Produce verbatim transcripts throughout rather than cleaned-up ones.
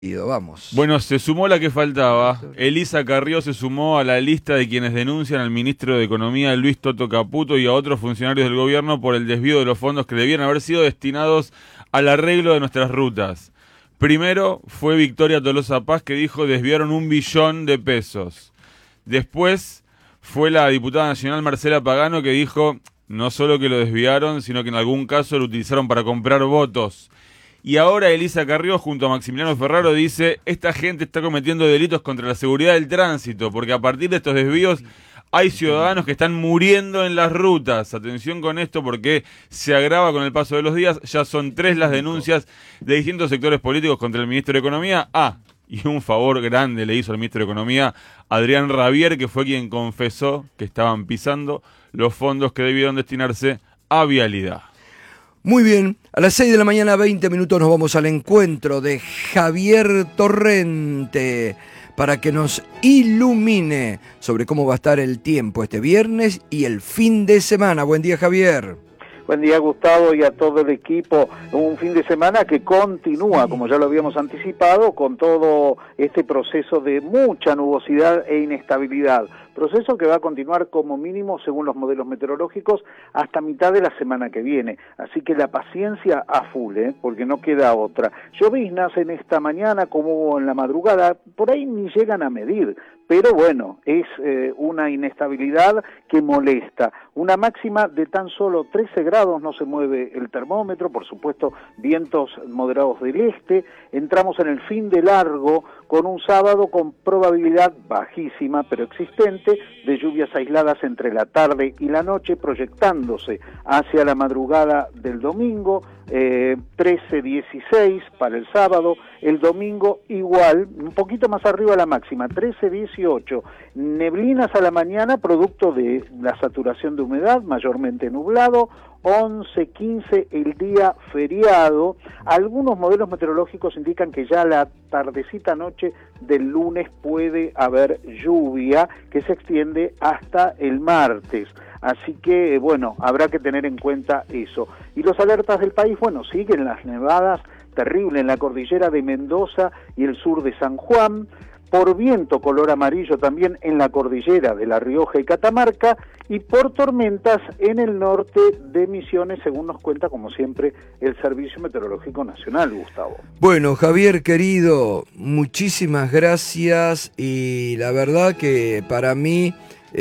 Vamos. Bueno, se sumó la que faltaba. Elisa Carrió se sumó a la lista de quienes denuncian al ministro de Economía, Luis Toto Caputo, y a otros funcionarios del gobierno por el desvío de los fondos que debían haber sido destinados al arreglo de nuestras rutas. Primero fue Victoria Tolosa Paz, que dijo desviaron un billón de pesos. Después fue la diputada nacional Marcela Pagano, que dijo no solo que lo desviaron, sino que en algún caso lo utilizaron para comprar votos. Y ahora Elisa Carrió, junto a Maximiliano Ferraro, dice esta gente está cometiendo delitos contra la seguridad del tránsito, porque a partir de estos desvíos hay ciudadanos que están muriendo en las rutas. Atención con esto, porque se agrava con el paso de los días. Ya son tres las denuncias de distintos sectores políticos contra el ministro de Economía. Ah, y un favor grande le hizo al ministro de Economía, Adrián Rabier, que fue quien confesó que estaban pisando los fondos que debieron destinarse a vialidad. Muy bien, a las seis de la mañana, veinte minutos, nos vamos al encuentro de Javier Torrente para que nos ilumine sobre cómo va a estar el tiempo este viernes y el fin de semana. Buen día, Javier. Buen día, Gustavo, y a todo el equipo. Un fin de semana que continúa, como ya lo habíamos anticipado, con todo este proceso de mucha nubosidad e inestabilidad. Proceso que va a continuar como mínimo, según los modelos meteorológicos, hasta mitad de la semana que viene. Así que la paciencia a full, ¿eh? Porque no queda otra. Lloviznas en esta mañana, como en la madrugada, por ahí ni llegan a medir. Pero bueno, es eh, una inestabilidad que molesta. Una máxima de tan solo trece grados, no se mueve el termómetro, por supuesto vientos moderados del este. Entramos en el fin de largo con un sábado con probabilidad bajísima pero existente de lluvias aisladas entre la tarde y la noche, proyectándose hacia la madrugada del domingo. Eh, trece dieciséis para el sábado, el domingo igual, un poquito más arriba la máxima, trece dieciocho, neblinas a la mañana producto de la saturación de humedad, mayormente nublado, once quince el día feriado. Algunos modelos meteorológicos indican que ya la tardecita noche del lunes puede haber lluvia que se extiende hasta el martes. Así que, bueno, habrá que tener en cuenta eso. Y los alertas del país, bueno, siguen las nevadas terribles en la cordillera de Mendoza y el sur de San Juan, por viento color amarillo también en la cordillera de La Rioja y Catamarca, y por tormentas en el norte de Misiones, según nos cuenta, como siempre, el Servicio Meteorológico Nacional, Gustavo. Bueno, Javier, querido, muchísimas gracias, y la verdad que para mí,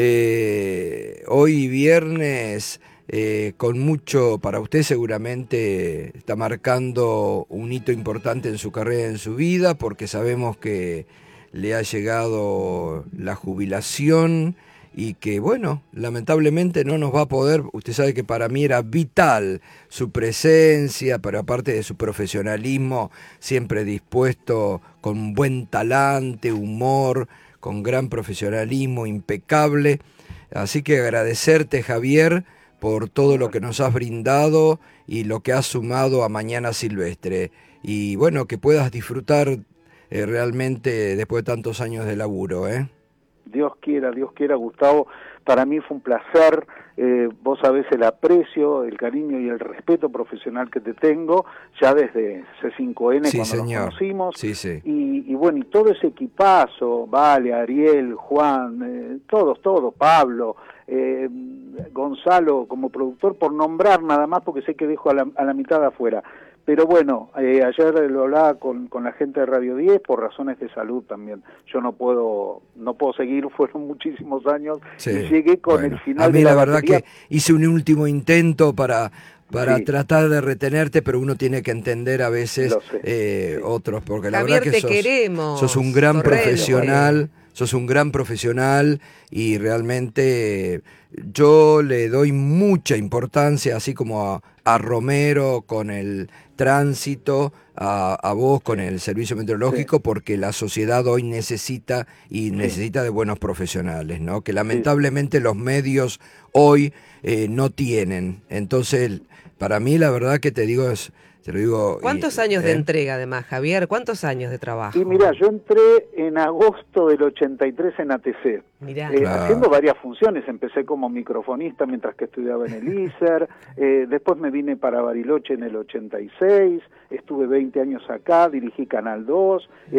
eh, hoy viernes, eh, con mucho, para usted seguramente está marcando un hito importante en su carrera, en su vida, porque sabemos que le ha llegado la jubilación y que, bueno, lamentablemente no nos va a poder. Usted sabe que para mí era vital su presencia, pero aparte de su profesionalismo, siempre dispuesto, con buen talante, humor, con gran profesionalismo, impecable. Así que agradecerte, Javier, por todo lo que nos has brindado y lo que has sumado a Mañana Silvestre. Y bueno, que puedas disfrutar Eh, realmente después de tantos años de laburo, ¿eh? Dios quiera, Dios quiera, Gustavo. Para mí fue un placer. Eh, vos sabés el aprecio, el cariño y el respeto profesional que te tengo, ya desde C cinco N, sí, cuando señor. Nos conocimos. Sí, sí. Y, y bueno, y todo ese equipazo, Vale, Ariel, Juan, eh, todos, todos, Pablo, eh, Gonzalo como productor, por nombrar nada más, porque sé que dejo a la, a la mitad afuera. Pero bueno, eh, ayer lo hablaba con, con la gente de Radio diez por razones de salud también. Yo no puedo no puedo seguir, fueron muchísimos años, sí, y llegué con bueno, el final. A mí de la, la verdad batería. Que hice un último intento para para sí. tratar de retenerte, pero uno tiene que entender a veces eh, sí. otros, porque la Javier, verdad que te sos, queremos, sos un gran Torrelo, profesional. Bueno. Sos un gran profesional y realmente yo le doy mucha importancia, así como a, a Romero con el tránsito, a, a vos con el servicio meteorológico, sí. porque la sociedad hoy necesita y sí. necesita de buenos profesionales, ¿no? Que lamentablemente sí. los medios hoy eh, no tienen. Entonces, para mí la verdad que te digo es Se lo digo. ¿Cuántos y, años ¿eh? de entrega, además, Javier? ¿Cuántos años de trabajo? Y mira, yo entré en agosto del ochenta y tres en A T C, Mirá. eh, Claro. haciendo varias funciones. Empecé como microfonista mientras que estudiaba en el I S E R, eh, después me vine para Bariloche en el ochenta y seis, estuve veinte años acá, dirigí Canal dos,